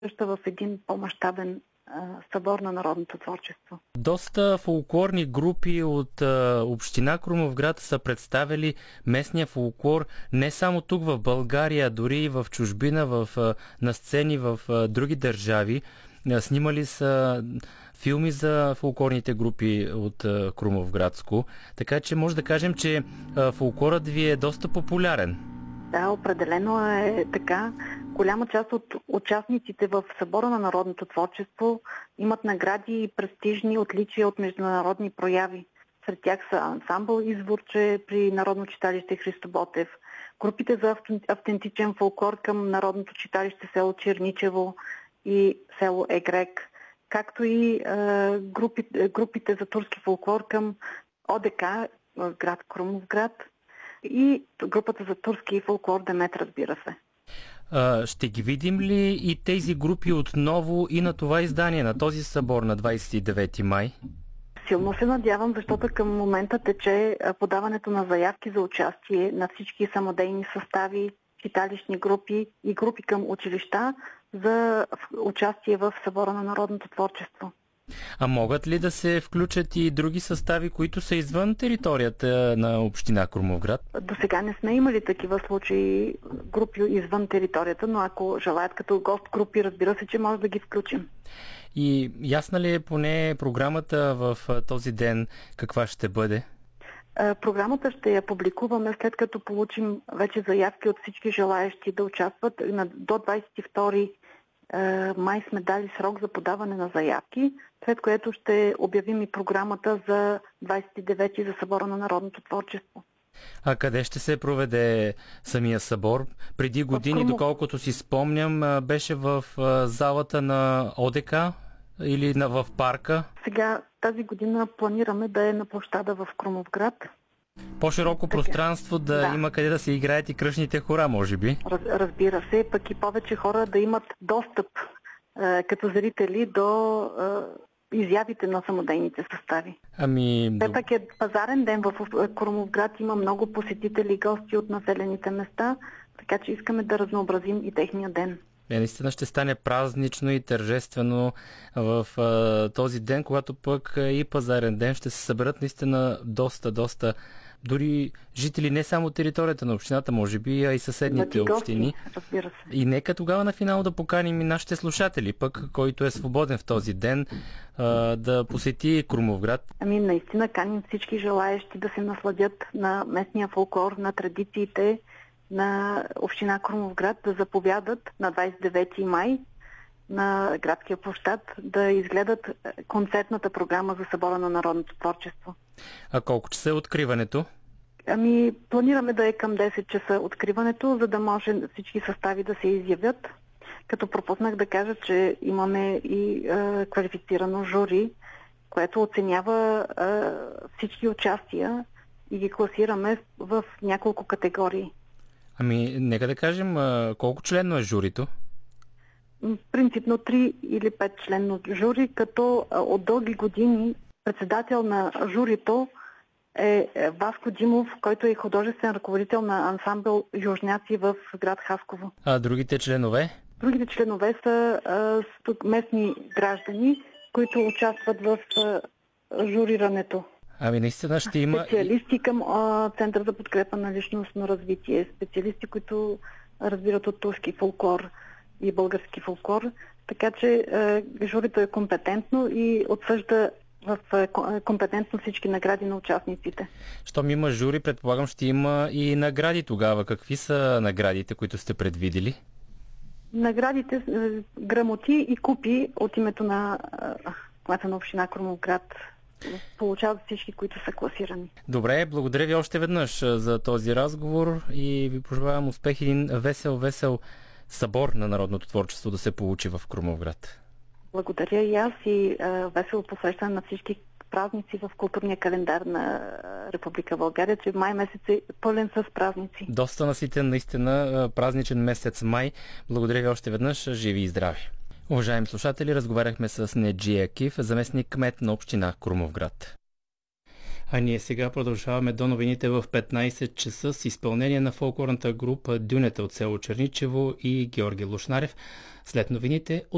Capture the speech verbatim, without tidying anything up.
превръща в един по-мащабен събор на народното творчество. Доста фолклорни групи от а, община Крумовград са представили местния фолклор не само тук в България, дори и в чужбина, в, а, на сцени в а, други държави. А, снимали са филми за фолклорните групи от а, Крумовградско. Така че може да кажем, че а, фолклорът ви е доста популярен. Да, определено е така. Голяма част от участниците в Събора на народното творчество имат награди и престижни отличия от международни прояви. Сред тях са ансамбъл Изворче при Народно читалище Христо Ботев, групите за автентичен фолклор към Народното читалище село Черничево и село Егрек, както и е, групи, групите за турски фолклор към ОДК в град Крумовград и групата за турски фолклор Демет, разбира се. А, ще ги видим ли и тези групи отново и на това издание, на този събор на двадесет и девети май? Силно се надявам, защото към момента тече подаването на заявки за участие на всички самодейни състави, читалищни групи и групи към училища за участие в Събора на народното творчество. А могат ли да се включат и други състави, които са извън територията на община Крумовград? До сега не сме имали такива случаи, групи извън територията, но ако желаят като гост групи, разбира се, че може да ги включим. И ясна ли е поне програмата в този ден, каква ще бъде? Програмата ще я публикуваме след като получим вече заявки от всички желаещи да участват. До двадесет и втори май сме дали срок за подаване на заявки, след което ще обявим и програмата за двадесет и девети за Събора на народното творчество. А къде ще се проведе самия събор? Преди години, доколкото си спомням, беше в залата на ОДК или в парка? Сега тази година планираме да е на площада в Крумовград. По-широко така пространство да, да има къде да се играят и кръшните хора, може би? Раз, разбира се, пък и повече хора да имат достъп е, като зрители до е, изявите на самодейните състави. Ами... Все пак е пазарен ден в Крумовград, има много посетители и гости от населените места, така че искаме да разнообразим и техния ден. Е, наистина ще стане празнично и тържествено в а, този ден, когато пък и пазарен ден ще се съберат наистина доста, доста дори жители не само територията на общината, може би, а и съседните гости, общини. Разбира се. И нека тогава на финал да поканим и нашите слушатели, пък който е свободен в този ден, а, да посети Крумовград. Ами наистина каним всички желаещи да се насладят на местния фолклор, на традициите на община Крумовград, да заповядат на двадесет и девети май на градския площад, да изгледат концертната програма за Събора на народното творчество. А колко часа е откриването? Ами, планираме да е към десет часа откриването, за да може всички състави да се изявят. Като пропуснах да кажа, че имаме и е, квалифицирано жури, което оценява е, всички участия и ги класираме в няколко категории. Ами, нека да кажем, колко членно е журито? Принципно три или пет членно жури, като от дълги години председател на журито е Васко Димов, който е художествен ръководител на ансамбъл Южняци в град Хасково. А другите членове? Другите членове са а, местни граждани, които участват в а, журирането. Ами наистина ще има... Специалисти към а, Център за подкрепа на личностно развитие, специалисти, които разбират от турски фолклор и български фолклор. Така че а, журито е компетентно и отсъжда в а, компетентно всички награди на участниците. Щом има жури, предполагам ще има и награди тогава. Какви са наградите, които сте предвидели? Наградите, грамоти и купи от името на кмета на община Крумовград получават всички, които са класирани. Добре, благодаря ви още веднъж за този разговор и ви пожелавам успех и един весел, весел събор на народното творчество да се получи в Крумовград. Благодаря и аз и а, весело посрещане на всички празници в културния календар на Република България, че май месец е пълен с празници. Доста наситен, наистина празничен месец май. Благодаря ви още веднъж. Живи и здрави! Уважаеми слушатели, разговаряхме с Неджия Киф, заместник кмет на община Крумовград. А ние сега продължаваме до новините в петнайсет часа с изпълнение на фолклорната група Дюнета от село Черничево и Георги Лушнарев. След новините от